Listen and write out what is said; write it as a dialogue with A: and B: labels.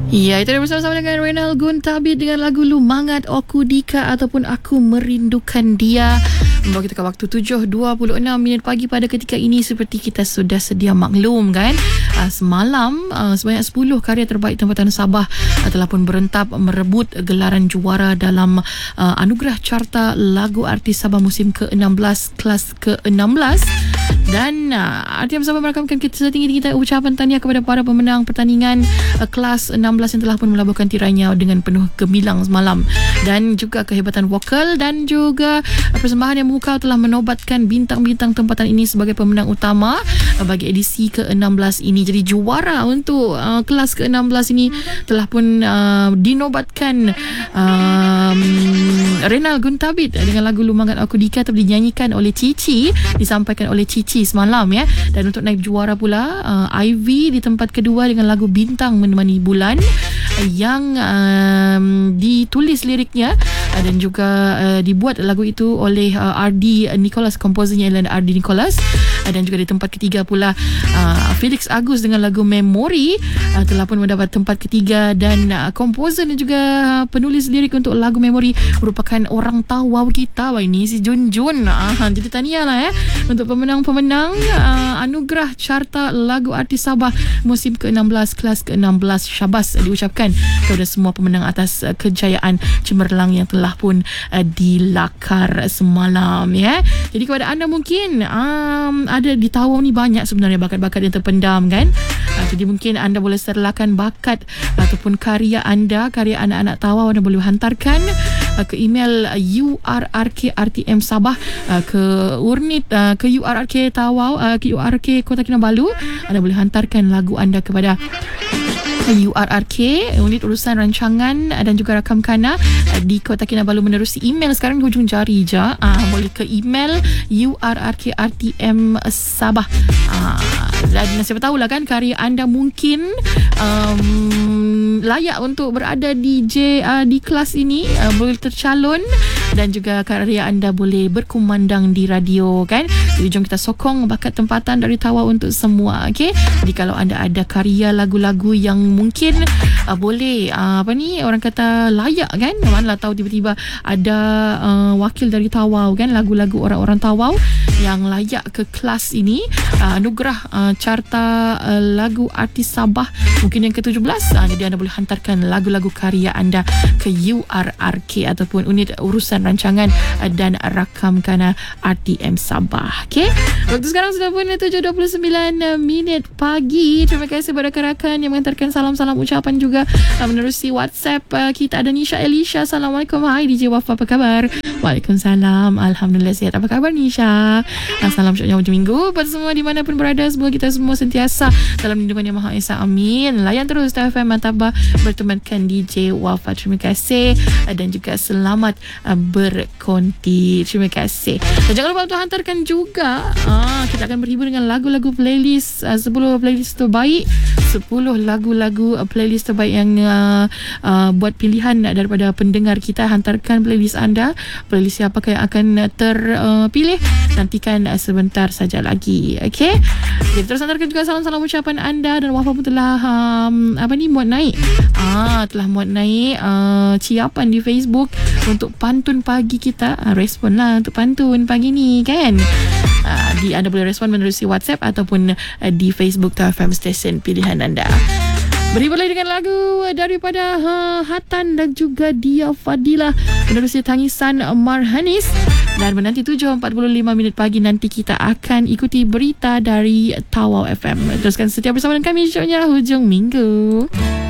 A: Ya, itu bersama-sama dengan Renal Guntabit dengan lagu Lumangat Oku Dika ataupun Aku Merindukan Dia. Membawa kita ke waktu 7.26 pagi pada ketika ini. Seperti kita sudah sedia maklum kan, semalam sebanyak 10 karya terbaik tempatan Sabah telah pun berentap merebut gelaran juara dalam Anugerah Carta Lagu Artis Sabah musim ke-16 kelas ke-16. Dan RTM Sabah merakamkan setinggi-tinggi ucapan tahniah kepada para pemenang pertandingan kelas 16 yang telah pun melabuhkan tirainya dengan penuh gemilang semalam. Dan juga kehebatan vokal dan juga persembahan yang memukau telah menobatkan bintang-bintang tempatan ini sebagai pemenang utama bagi edisi ke-16 ini. Jadi juara untuk kelas ke-16 ini telah pun dinobatkan Renal Guntabit dengan lagu Lumangat Oku Dika, telah dinyanyikan oleh Cici, disampaikan oleh Cici semalam ya. Dan untuk naib juara pula Ivy di tempat kedua dengan lagu Bintang Menemani Bulan yang ditulis liriknya dan juga dibuat lagu itu oleh RD Nicholas, komposernya ialah RD Nicholas. Dan juga di tempat ketiga pula Felix Agus dengan lagu Memory telah pun mendapat tempat ketiga. Dan komposer dan juga penulis lirik untuk lagu Memory merupakan orang Tawau kita ini, si Jun Jun. Jadi tahniah lah untuk pemenang-pemenang Anugerah Carta Lagu Artis Sabah musim ke-16 kelas ke-16. Syabas diucapkan kepada semua pemenang atas kejayaan cemerlang yang telah pun dilakar semalam ya. Jadi kepada anda mungkin ada di Tawau ni banyak sebenarnya bakat-bakat yang terpendam kan. Jadi mungkin anda boleh serlakan bakat ataupun karya anda, karya anak-anak Tawau, anda boleh hantarkan ke email URRK-RTM Sabah ke Urnit, ke URRK Tawau, ke URRK Kota Kinabalu. Anda boleh hantarkan lagu anda kepada URRK, Unit Urusan Rancangan dan juga Rakam Kana di Kota Kinabalu menerusi email. Sekarang di hujung jari je, boleh ke email URRK-RTM Sabah. Dan siapa tahulah kan karya anda mungkin layak untuk berada di kelas ini, boleh tercalon dan juga karya anda boleh berkumandang di radio kan. Jadi jom kita sokong bakat tempatan dari Tawau untuk semua. Okay? Jadi kalau anda ada karya lagu-lagu yang mungkin boleh orang kata layak kan, manalah tahu tiba-tiba ada wakil dari Tawau kan, lagu-lagu orang-orang Tawau yang layak ke kelas ini, anugerah Carta Lagu Artis Sabah mungkin yang ke-17. Jadi anda boleh hantarkan lagu-lagu karya anda ke URRK ataupun Unit Urusan Rancangan dan Rakam Kana RTM Sabah. Okay? Waktu sekarang sudah pun 7.29 pagi. Terima kasih kepada rakan-rakan yang mengantarkan salam-salam ucapan juga menerusi WhatsApp kita. Ada Nisha Elisha, Assalamualaikum. Hai DJ Wafa, apa kabar? Waalaikumsalam, Alhamdulillah sihat. Apa kabar Nisha? Salam syuknya hujung minggu pada semua dimanapun berada. Semoga kita semua sentiasa dalam lindungan Yang Maha Esa, amin. Layan terus TFM Mantabah bertemankan DJ Wafa. Terima kasih dan juga selamat berkonti. Terima kasih. Dan jangan lupa untuk hantarkan juga kita akan berhibur dengan lagu-lagu playlist 10 playlist terbaik, 10 lagu-lagu playlist terbaik yang buat pilihan daripada pendengar kita. Hantarkan playlist anda, playlist siapakah yang akan terpilih, nantikan sebentar saja lagi. Okay? Jadi terus hantarkan juga salam-salam ucapan anda. Dan Wafa pun telah muat naik telah muat naik ciapan di Facebook untuk pantun pagi kita. Respon lah untuk pantun pagi ni kan. Anda boleh respon menerusi WhatsApp ataupun di Facebook TFM Station pilihan anda. Berhibur lagi dengan lagu daripada Hatan dan juga Dia Fadilah menerusi Tangisan Marhanis. Dan menanti 7.45 pagi nanti kita akan ikuti berita dari Tawau FM. Teruskan setia bersama dengan kami, syoknya hujung minggu.